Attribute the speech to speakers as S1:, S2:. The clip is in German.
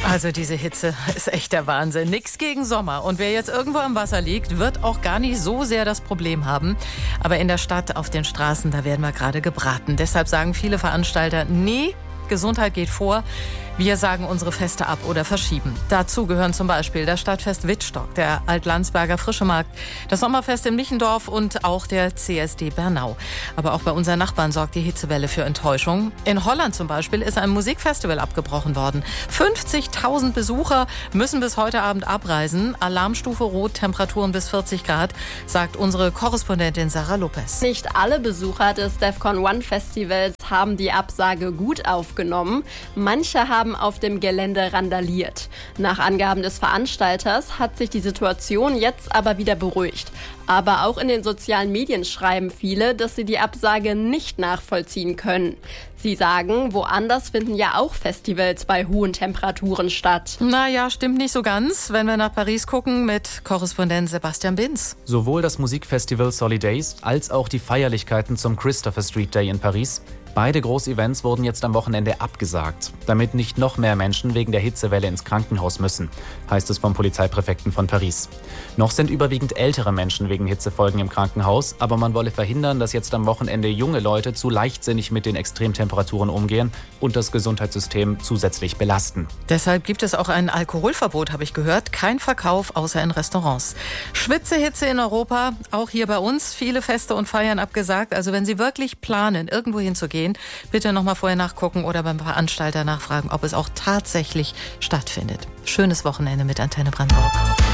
S1: Also diese Hitze ist echt der Wahnsinn. Nix gegen Sommer. Und wer jetzt irgendwo am Wasser liegt, wird auch gar nicht so sehr das Problem haben. Aber in der Stadt, auf den Straßen, da werden wir gerade gebraten. Deshalb sagen viele Veranstalter, nee, Gesundheit geht vor. Wir sagen unsere Feste ab oder verschieben. Dazu gehören zum Beispiel das Stadtfest Wittstock, der Altlandsberger Frischemarkt, das Sommerfest in Michendorf und auch der CSD Bernau. Aber auch bei unseren Nachbarn sorgt die Hitzewelle für Enttäuschung. In Holland zum Beispiel ist ein Musikfestival abgebrochen worden. 50.000 Besucher müssen bis heute Abend abreisen. Alarmstufe Rot, Temperaturen bis 40 Grad, sagt unsere Korrespondentin Sarah Lopez.
S2: Nicht alle Besucher des DEFCON One Festivals haben die Absage gut aufgenommen. Manche haben auf dem Gelände randaliert. Nach Angaben des Veranstalters hat sich die Situation jetzt aber wieder beruhigt. Aber auch in den sozialen Medien schreiben viele, dass sie die Absage nicht nachvollziehen können. Sie sagen, woanders finden ja auch Festivals bei hohen Temperaturen statt.
S1: Naja, stimmt nicht so ganz, wenn wir nach Paris gucken mit Korrespondent Sebastian Binz.
S3: Sowohl das Musikfestival Solidays als auch die Feierlichkeiten zum Christopher Street Day in Paris. Beide Großevents wurden jetzt am Wochenende abgesagt, damit nicht noch mehr Menschen wegen der Hitzewelle ins Krankenhaus müssen, heißt es vom Polizeipräfekten von Paris. Noch sind überwiegend ältere Menschen wegen Hitzefolgen im Krankenhaus, aber man wolle verhindern, dass jetzt am Wochenende junge Leute zu leichtsinnig mit den Extremtemperaturen umgehen und das Gesundheitssystem zusätzlich belasten.
S1: Deshalb gibt es auch ein Alkoholverbot, habe ich gehört. Kein Verkauf außer in Restaurants. Schwitzehitze in Europa, auch hier bei uns. Viele Feste und Feiern abgesagt. Also wenn Sie wirklich planen, irgendwo hinzugehen, bitte noch mal vorher nachgucken oder beim Veranstalter nachfragen, ob es auch tatsächlich stattfindet. Schönes Wochenende mit Antenne Brandenburg.